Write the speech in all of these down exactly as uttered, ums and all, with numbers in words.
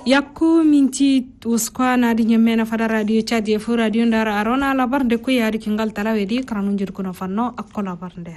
yakku minti uskwana di nyemena fada radio chadi fu radio ndara arona labar de ku yari kingal talawedi kranu jir kuna fanno akko labar nde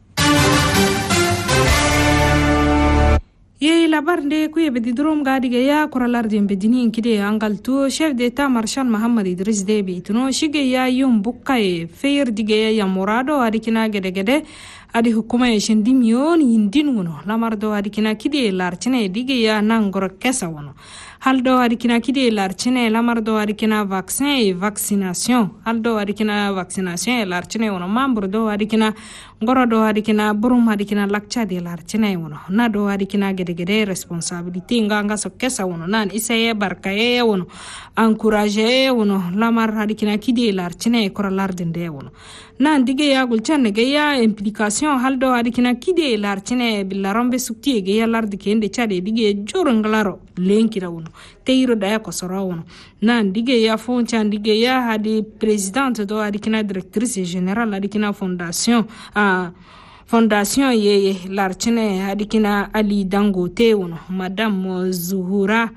ye labar nde ku yebe di drum gadi ge ya kuralar de bedini inkide angal tu chef d'état marshal Mohamed Idriss Déby tuno shige ya yum bukay feir dige ya murado adikina gede gede adi hukuma e shendi miyon yindin wono lamardo adikina kide larcine dige ya nangoro kesa wono haldo adikina kide larcine lamardo adikina vaccin et vaccination haldo adikina vaccination et larcine wono membre do adikina ngoro do adikina burum adikina lakcha de larcine wono na do adikina gede gede responsabilité nganga so kesa wono nan isaye barkaye wono encourager wono lamar adikina kide larcine ko lardinde wono nan dige ya gulchanne ge ya implication haldo adikina kide larcine bilarombe sukti ge ya lardi kende chade dige joro nglaro lenkira wono teiro daya ko soro wono nan dige ya fonchan dige ya hadi presidente do adikina directrice générale adikina fondation a fondation ye larcine adikina Ali Dangote wono madame Zuhura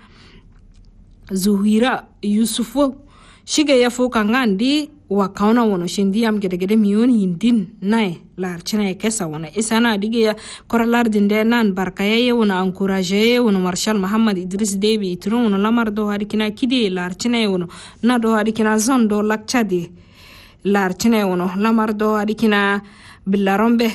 Zuhira Yusufu shige ya foka ngandi wa kauna wono shindi am gede gede miyoni hindin nai larcina kesa wono isana dige ya koralar dinde nan barkaye wono encourager wono marshal Mohamed Idriss Déby itron wono lamar do hadikina kidi larcina wono na do hadikina zon do lakchadi larcina wono lamar do hadikina bilarombe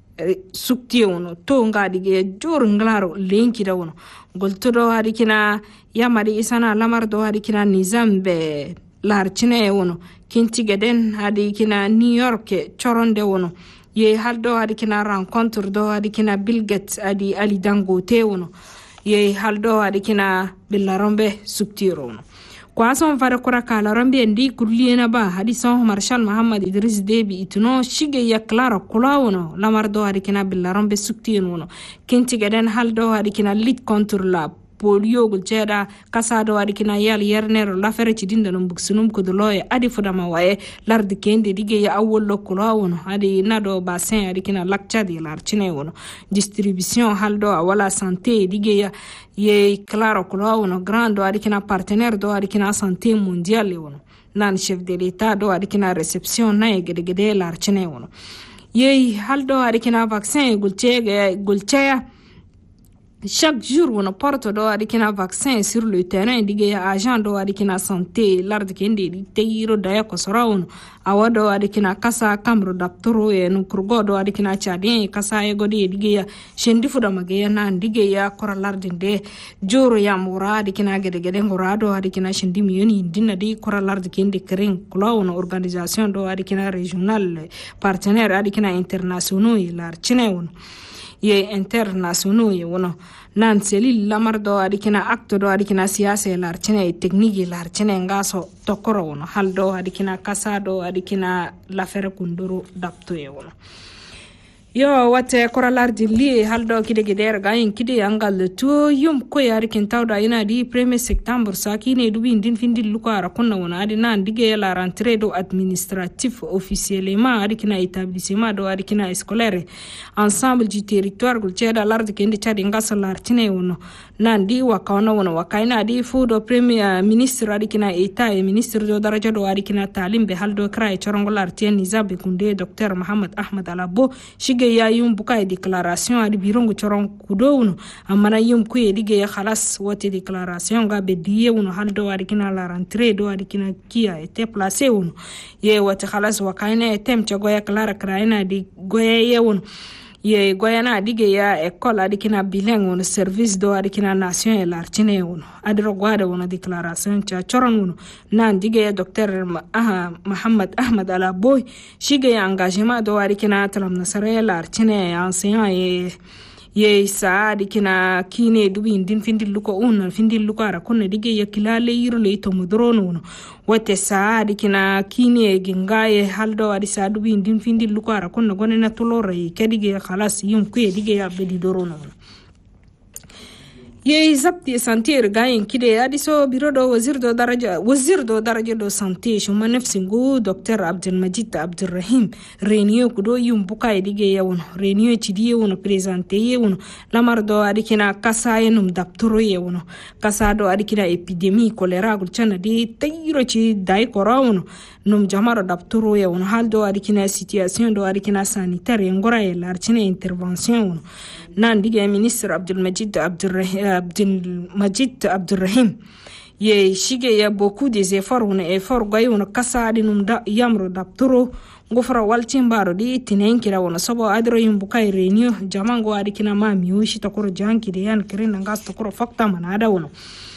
sukti wono to ngadi ge jor nglaro lenki da wono golto hadikina yamari isana lamar do hadikina nizambe larcine wono kinti geden hadi kina New York choronde wono ye haldo hadi kina rencontre do hadi kina Bill Gates hadi Ali Dangote wono ye haldo hadi kina bilarombe suktiro wono kwa son fara kura kala rombe ndi kurliena ba hadi son marshal Mohamed Idriss Déby ituno shige ya clara kula wono lamardo hadi kina bilarombe suktiro wono kinti geden haldo hadi kina lit contre la polio gulceda kasado adikina yal yernero la fere ci dinda no buksunum ko doloye adi fudama waye lardi kende dige ya awol lokolo wono adi nado bassin adikina lakcha di larcine wono distribution haldo wala santé dige ya ye claro kolo wono grando adikina partenaire do adikina santé mondiale wono nan chef de l'état do adikina réception na gede gede larcine wono ye haldo adikina vaccin gulcega gulceya chaque jour on porte do adikina vaccin sur le terrain dige agent do adikina santé lardi kende di teyiro daya ko sorawon awado adikina kasa kamro daktoro e no kurgo do adikina chadien kasa e godi dige shendi fuda mage na dige ya kora lardi de joro ya mura adikina gede gede ngorado adikina shendi miyoni dinna di kora lardi kende kren kulawon organisation do adikina régional partenaire adikina internationaux larchine won ye internationaux ye wono nan seli lamar do adikina acte do adikina siyasa larcine technique larcine ngaso tokoro wono haldo adikina kasado adikina l'affaire kunduru dapto ye wono yo wate koralardi li haldo kide gider gayin kide angal to yum ko yari kin tawda ina di premier septembre sakine dubi ndin findil lukara kunna wona adi nan dige la rentrée do administratif officiellement adi kina établissement do adi kina scolaire ensemble du territoire gul ceda lardi kende chadi ngasa lartine wono nan di wakawna wona wakaina di fu do premier ministre adi kina état et ministre do daraja do adi kina talim be haldo kra e chorongo lartien nizabe kunde docteur Mohamed Ahmed Alabo shige ya yum buka déclaration adi birongo choron kudowno amana yum ku edige ya khalas wote déclaration ga be diye wono haldo adi kina la rentrée do adi kina kia était placé wono ye wote khalas wakaina etem chago ya clara kraina di goye ye wono ye goyana dige ya école adikina bilingue wono service do adikina nation et l'artine wono adro gwada wono déclaration cha choron wono nan dige ya docteur ah Mohamed Ahmed Alabo shige ya engagement do adikina talam nasare l'artine enseignant ye ye sa adikina kine dubi ndin findil luko un findil luko ara kunna dige ya kilale yiro le to mudrono wono wote sa adikina kine gingaye haldo adisa dubi ndin findil luko ara kunna gonena tolore kedige khalas yum ku dige ya bedi dorono ye zabti santé gayen kide adiso biro do wazir do daraja wazir do daraja do santé shuma nafsingu Dr Abdelmajid Abdurrahim renio kudo yumbuka idige yawon renio chidi yawon presente yawon lamar do adikina kasa yenum dapturo yawon kasa do adikina epidemi kolera gulchana di tayiro chi dai korawon num jamaro dapturo yawon hal do adikina situation do adikina sanitaire ngora e larchine intervention nan dige ministre Abdelmajid Abdurrahim Abdelmajid Abdurrahim ye shige ya beaucoup des efforts on effort goy on kasa dinum da yamro dapturo ngofra waltin baro di tinen kira wona sabo adro yumbuka renio jamango adikina ma miushi takoro janki de yan kirina ngas takoro fakta manada wono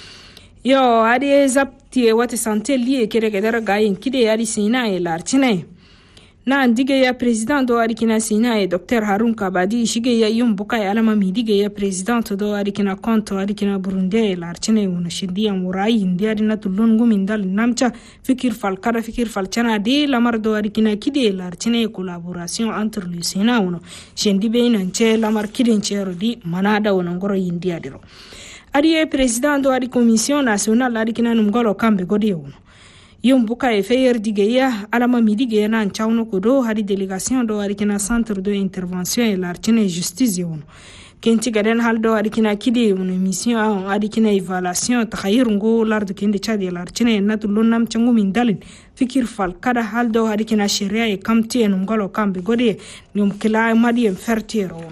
yo adi zapti wati santé lié kere kedara gayin kide adi sina e lartine na ndige ya president do adikina sina e Dr Harun Kabadi shige ya yumbuka ya alama midige ya president do adikina konto adikina Burundi larchine wono shindia murai india dina tulun gumindal namcha fikir fal kada fikir fal chana de lamar do adikina kide larchine collaboration entre le sina wono shindi be nanche lamar kidin chero di manada wono ngoro india diro adi president do adi commission nationale adikina numgolo kambe godi wono yumbuka e feyer digeya alama midige na nchauno kodo hadi delegation do adikina centre de intervention et l'archine justice wono kenti gaden haldo adikina kidi wono mission adikina evaluation takhayir ngo lardo kende chadi l'archine natulon nam changu min dalin fikir fal kada haldo adikina sharia e kamti en ngolo kambe godi nyum kila madi en fertiero wono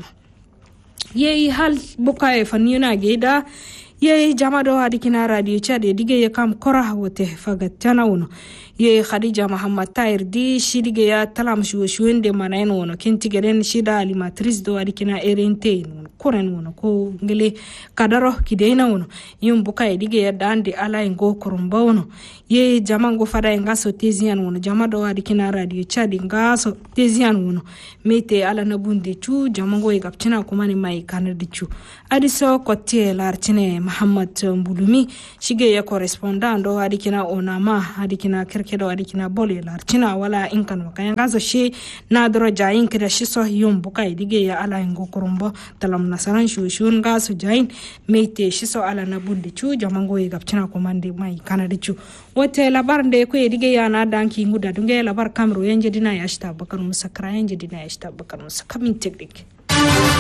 ye hal buka e fanina geda ye jamado adikina radio chade dige ye kam kora wote fagatana wono ye Khadija Muhammad Tahir di shidige ya talam shu shuende manaen wono kenti geden shida animatrice do adikina erente wono koren wono ko ngele kadaro kidena wono yum buka e dige ya dande ala ngo korumba wono ye jamango fada ngaso tezian wono jamado adikina radio chade ngaso tezian wono mete ala na bunde chu jamango e gaptina kumani mai kanadichu adiso kote lartine Muhammad Mbulumi shige ya correspondant do adikina onama adikina kerkedo adikina bole larchina wala inkan wakaya ngazo she nadro jayin kida shiso yum bukai dige ya ala ngo korombo talam nasaran shushun ngaso jayin meite shiso ala na bundi chu jamango e gapchina komande mai kanadi chu wote labar nde ko dige ya na danki nguda dunge labar kamro yenje dina ya shta bakar musakra yenje dina ya shta bakar musakamin teknik